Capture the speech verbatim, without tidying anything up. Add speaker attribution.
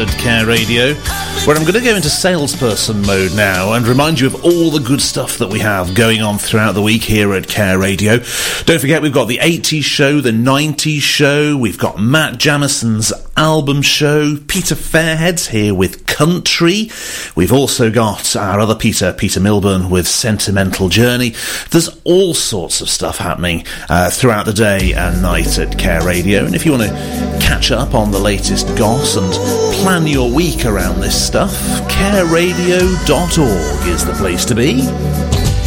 Speaker 1: at Care Radio, where I'm going to go into salesperson mode now and remind you of all the good stuff that we have going on throughout the week here at Care Radio. Don't forget, we've got the eighties show, the nineties show, we've got Matt Jamison's album show, Peter Fairhead's here with Country, we've also got our other Peter, Peter Milburn, with Sentimental Journey. There's all sorts of stuff happening uh, throughout the day and night at Care Radio, and if you want to catch up on the latest goss and plan your week around this stuff, care radio dot org is the place to be.